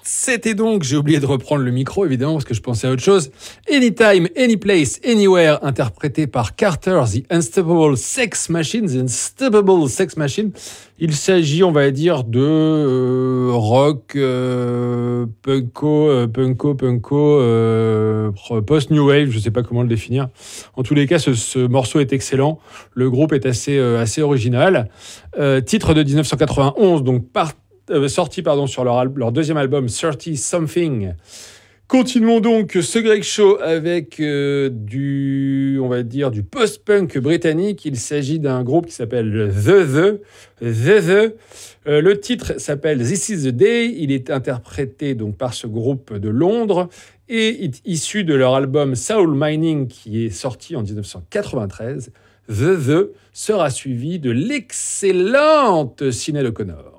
C'était donc, j'ai oublié de reprendre le micro évidemment parce que je pensais à autre chose, Anytime, Anyplace, Anywhere, interprété par Carter, The Unstoppable Sex Machine, The Unstoppable Sex Machine. Il s'agit, on va dire, de rock, punko, post-new wave, je ne sais pas comment le définir. En tous les cas, ce morceau est excellent. Le groupe est assez original. Titre de 1991, donc sorti sur leur deuxième album 30 Something. Continuons donc ce Greg Show avec du post-punk britannique. Il s'agit d'un groupe qui s'appelle The. Le titre s'appelle This Is The Day. Il est interprété donc par ce groupe de Londres et issu de leur album Soul Mining qui est sorti en 1993. The sera suivi de l'excellente Sinéad O'Connor.